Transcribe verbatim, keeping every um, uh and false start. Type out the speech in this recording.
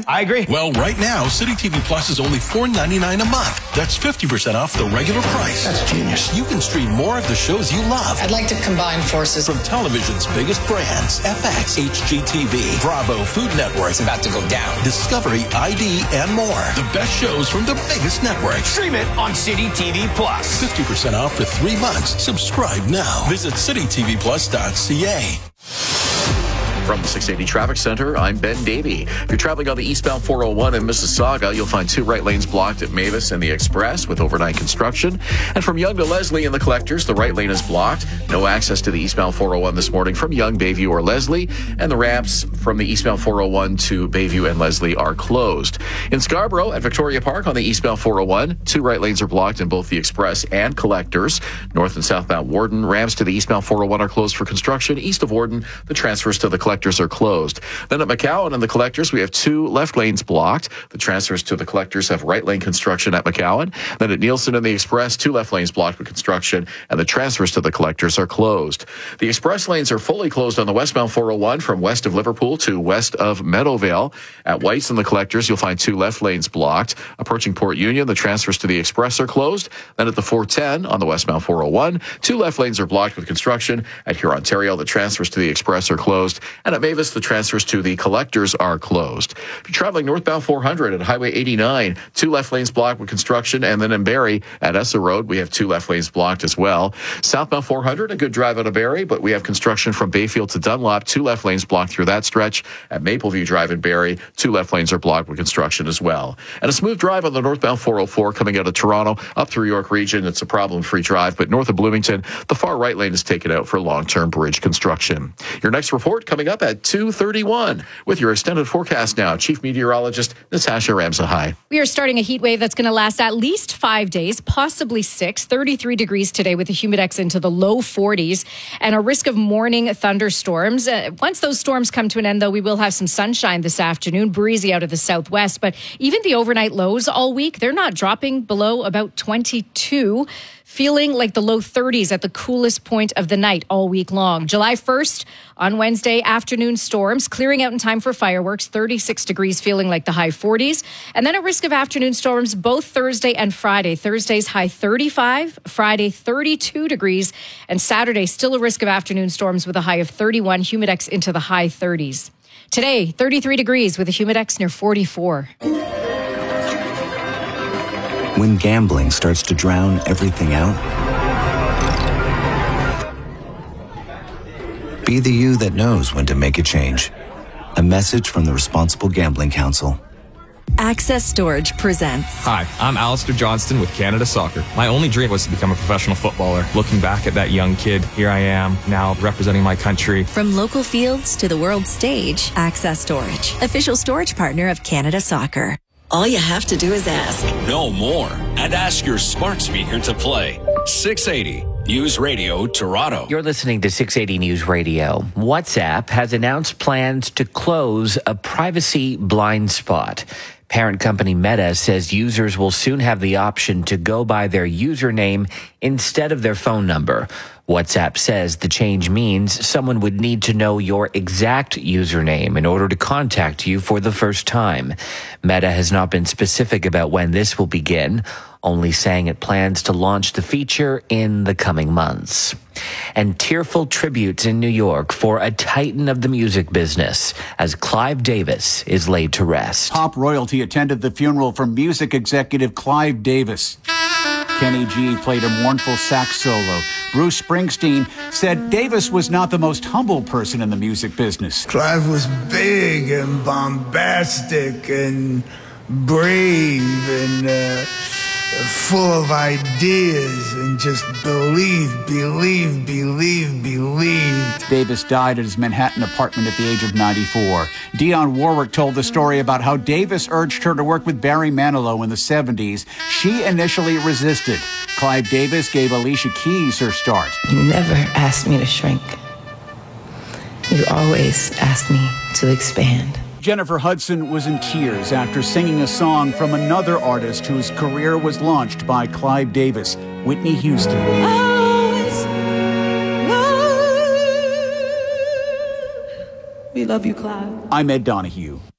I agree. Well, right now, City T V Plus is only four ninety-nine a month. That's fifty percent off the regular price. That's genius. You can stream more of the shows you love. I'd like to combine forces. From television's biggest brands, F X, H G T V, Bravo, Food Network. It's about to go down. Discovery, I D, and more. The best shows from the biggest networks. Stream it on City T V Plus. fifty percent off for three months. Subscribe now. Visit city t v plus dot c a. From the six eighty Traffic Center, I'm Ben Davey. If you're traveling on the eastbound four oh one in Mississauga, you'll find two right lanes blocked at Mavis and the Express with overnight construction. And from Yonge to Leslie in the Collectors, the right lane is blocked. No access to the eastbound four oh one this morning from Yonge, Bayview, or Leslie. And the ramps from the eastbound four oh one to Bayview and Leslie are closed. In Scarborough at Victoria Park on the eastbound four oh one, two right lanes are blocked in both the Express and Collectors. North and southbound Warden, ramps to the eastbound four oh one are closed for construction. East of Warden, the transfers to the Collectors are closed. Then at McCowan and the Collectors, we have two left lanes blocked. The transfers to the Collectors have right lane construction at McCowan. Then at Nielsen and the Express, two left lanes blocked with construction, and the transfers to the Collectors are closed. The Express lanes are fully closed on the westbound four oh one from west of Liverpool to west of Meadowvale. At White's and the Collectors, you'll find two left lanes blocked. Approaching Port Union, the transfers to the Express are closed. Then at the four ten on the westbound four oh one, two left lanes are blocked with construction. At Huron Ontario, the transfers to the Express are closed. And at Mavis, the transfers to the Collectors are closed. If you're traveling northbound four hundred at Highway eighty-nine, two left lanes blocked with construction. And then in Barrie at Essa Road, we have two left lanes blocked as well. Southbound four hundred, a good drive out of Barrie, but we have construction from Bayfield to Dunlop, two left lanes blocked through that stretch. At Mapleview Drive in Barrie, two left lanes are blocked with construction as well. And a smooth drive on the northbound four oh four coming out of Toronto up through York Region. It's a problem-free drive, but north of Bloomington, the far right lane is taken out for long-term bridge construction. Your next report coming up at two thirty-one. With your extended forecast now, Chief Meteorologist Natasha Ramsahai. We are starting a heat wave that's going to last at least five days, possibly six. thirty-three degrees today with the humidex into the low forties and a risk of morning thunderstorms. Uh, once those storms come to an end, though, we will have some sunshine this afternoon, breezy out of the southwest. But even the overnight lows all week, they're not dropping below about twenty-two. Feeling like the low thirties at the coolest point of the night all week long. July first, on Wednesday, afternoon storms, clearing out in time for fireworks, thirty-six degrees, feeling like the high forties. And then a risk of afternoon storms both Thursday and Friday. Thursday's high thirty-five, Friday thirty-two degrees, and Saturday still a risk of afternoon storms with a high of thirty-one, humidex into the high thirties. Today, thirty-three degrees with a humidex near forty-four. When gambling starts to drown everything out, be the you that knows when to make a change. A message from the Responsible Gambling Council. Access Storage presents. Hi, I'm Alistair Johnston with Canada Soccer. My only dream was to become a professional footballer. Looking back at that young kid, here I am, now representing my country. From local fields to the world stage, Access Storage, official storage partner of Canada Soccer. All you have to do is ask. Know more and ask your smart speaker to play. six eighty News Radio Toronto. You're listening to six eighty News Radio. WhatsApp has announced plans to close a privacy blind spot. Parent company Meta says users will soon have the option to go by their username instead of their phone number. WhatsApp says the change means someone would need to know your exact username in order to contact you for the first time. Meta has not been specific about when this will begin, only saying it plans to launch the feature in the coming months. And tearful tributes in New York for a titan of the music business as Clive Davis is laid to rest. Pop royalty attended the funeral for music executive Clive Davis. Kenny G played a mournful sax solo. Bruce Springsteen said Davis was not the most humble person in the music business. Clive was big and bombastic and brave and uh, full of ideas and just believe, believe, believe, believe. Davis died at his Manhattan apartment at the age of ninety-four. Dionne Warwick told the story about how Davis urged her to work with Barry Manilow in the seventies. She initially resisted. Clive Davis gave Alicia Keys her start. You never asked me to shrink. You always asked me to expand. Jennifer Hudson was in tears after singing a song from another artist whose career was launched by Clive Davis, Whitney Houston. Always love. We love you, Clive. I'm Ed Donahue.